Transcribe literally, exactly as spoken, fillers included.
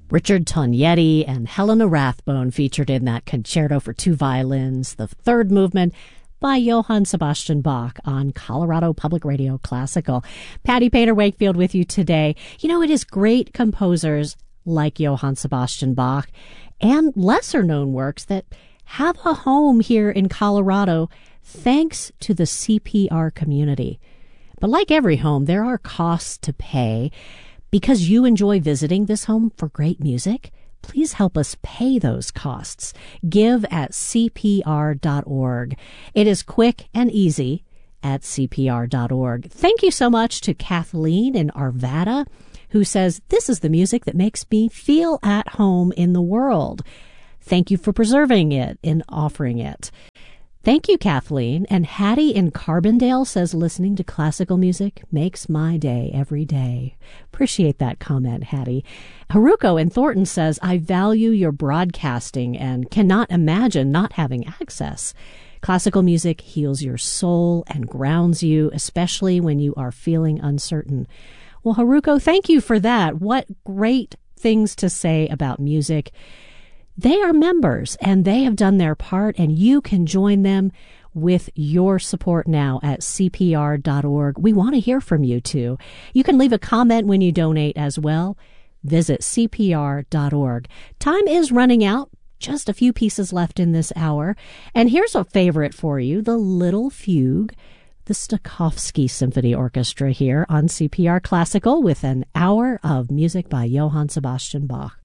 Richard Tognetti and Helena Rathbone featured in that concerto for two violins, the third movement by Johann Sebastian Bach on Colorado Public Radio Classical. Patty Painter Wakefield with you today. You know, it is great composers like Johann Sebastian Bach and lesser-known works that have a home here in Colorado thanks to the C P R community. But like every home, there are costs to pay. Because you enjoy visiting this home for great music, please help us pay those costs. Give at C P R dot org. It is quick and easy at C P R dot org. Thank you so much to Kathleen in Arvada, who says, this is the music that makes me feel at home in the world. Thank you for preserving it and offering it. Thank you, Kathleen. And Hattie in Carbondale says, listening to classical music makes my day every day. Appreciate that comment, Hattie. Haruko in Thornton says, I value your broadcasting and cannot imagine not having access. Classical music heals your soul and grounds you, especially when you are feeling uncertain. Well, Haruko, thank you for that. What great things to say about music. They are members, and they have done their part, and you can join them with your support now at C P R dot org. We want to hear from you, too. You can leave a comment when you donate as well. Visit C P R dot org. Time is running out. Just a few pieces left in this hour. And here's a favorite for you, the Little Fugue, the Stokowski Symphony Orchestra here on C P R Classical with an hour of music by Johann Sebastian Bach.